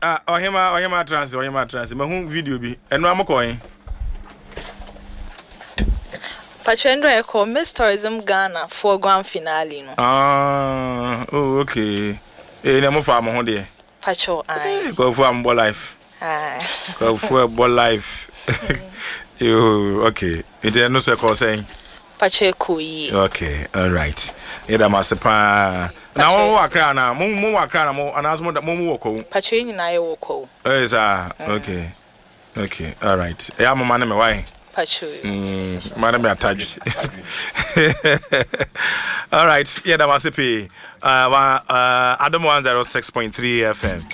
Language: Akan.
ohima trans me hu video bi eno amkoyin Pachendo eko Miss Tourism Ghana for grand finale no. Oh okay. Na mo fa mo ho de. Pacho ai. Go for am life. Go for life. You okay. It no se call saying. Pacho eko. Okay, all right. Ida masepa. Na wo wakra na mo wakra na mo anaso mo woko. Pacho nyina ye woko. Okay. Okay, all right. Ya mama na me why? Pacho. Madam attach. All right. Yeah, that was it. Adam 106.3 FM.